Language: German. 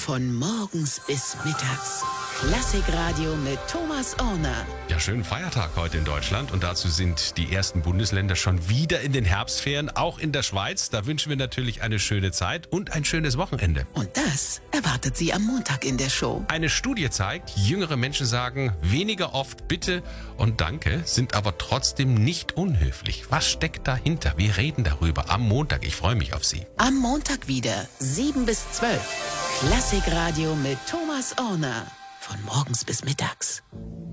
Von morgens bis mittags. Klassikradio mit Thomas Orner. Ja, schönen Feiertag heute in Deutschland und dazu sind die ersten Bundesländer schon wieder in den Herbstferien, auch in der Schweiz. Da wünschen wir natürlich eine schöne Zeit und ein schönes Wochenende. Und das erwartet Sie am Montag in der Show. Eine Studie zeigt, jüngere Menschen sagen weniger oft Bitte und Danke, sind aber trotzdem nicht unhöflich. Was steckt dahinter? Wir reden darüber am Montag. Ich freue mich auf Sie. Am Montag wieder 7 bis 12. Klassikradio mit Thomas Orner. Von morgens bis mittags.